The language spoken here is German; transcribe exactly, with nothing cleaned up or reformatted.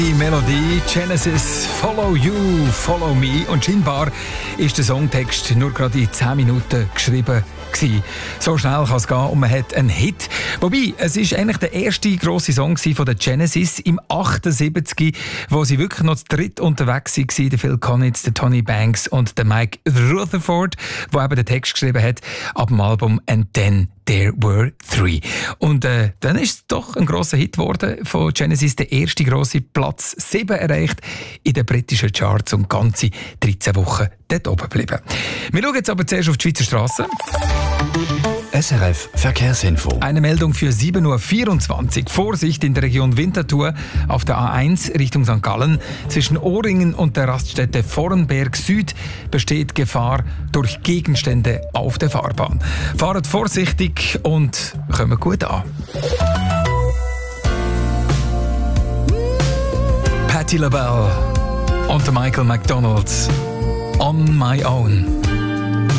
Die Melodie Genesis, Follow You, Follow Me. Und scheinbar ist der Songtext nur gerade in zehn Minuten geschrieben gewesen. So schnell kann es gehen und man hat einen Hit. Wobei, es ist eigentlich der erste grosse Song von der Genesis im achtundsiebzig, wo sie wirklich noch zu dritt unterwegs waren. Der Phil Collins, der Tony Banks und der Mike Rutherford, der eben den Text geschrieben hat, ab dem Album «And Then There Were Three». Und äh, dann ist es doch ein grosser Hit geworden von Genesis, der erste grosse Platz sieben erreicht in den britischen Charts und ganze dreizehn Wochen dort oben geblieben. Wir schauen jetzt aber zuerst auf die Schweizer Strassen. S R F Verkehrsinfo. Eine Meldung für sieben Uhr vierundzwanzig. Vorsicht in der Region Winterthur auf der A eins Richtung Sankt Gallen. Zwischen Ohringen und der Raststätte Vorenberg Süd besteht Gefahr durch Gegenstände auf der Fahrbahn. Fahrt vorsichtig und kommt gut an. Patti LaBelle und Michael McDonald. On My Own.